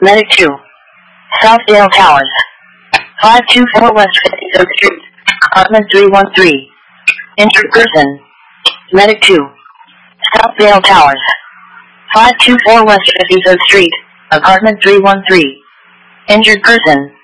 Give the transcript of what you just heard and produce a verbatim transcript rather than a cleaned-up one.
Medic two. Southdale Towers. five two four West fifty-third Street. Apartment three one three. Injured person. Medic two. Southdale Towers. five two four West fifty-third Street. Apartment three one three. Injured person.